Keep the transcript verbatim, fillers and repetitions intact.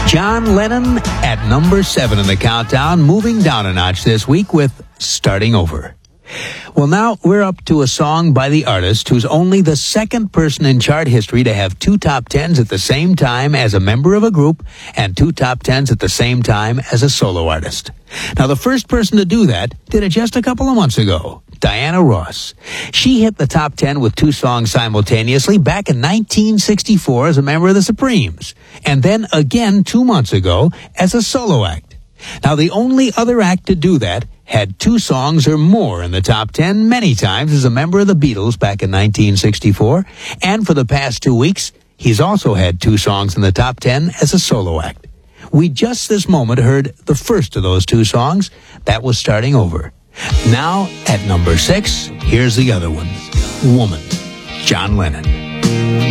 John Lennon at number seven in the countdown, moving down a notch this week with Starting Over. Well, now we're up to a song by the artist who's only the second person in chart history to have two top tens at the same time as a member of a group and two top tens at the same time as a solo artist. Now, the first person to do that did it just a couple of months ago, Diana Ross. She hit the top ten with two songs simultaneously back in nineteen sixty-four as a member of the Supremes, and then again two months ago as a solo act. Now, the only other act to do that had two songs or more in the top ten many times as a member of the Beatles back in nineteen sixty-four, and for the past two weeks, he's also had two songs in the top ten as a solo act. We just this moment heard the first of those two songs. That was Starting Over. Now, at number six, here's the other one, Woman, John Lennon.